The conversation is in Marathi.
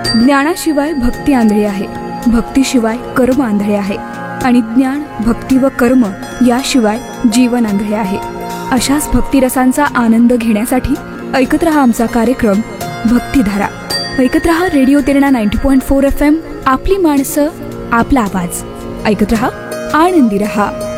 ज्ञानाशिवाय भक्ती आंधळी आहे, भक्तीशिवाय कर्म आंधळे आहे आणि ज्ञान, भक्ती व कर्म याशिवाय जीवन आंधळे आहे. अशाच भक्तिरसांचा आनंद घेण्यासाठी ऐकत रहा आमचा कार्यक्रम भक्तिधारा. ऐकत रहा रेडिओ तेरणा 90.4 FM. आपली माणसं, आपला आवाज. ऐकत रहा, आनंदी रहा.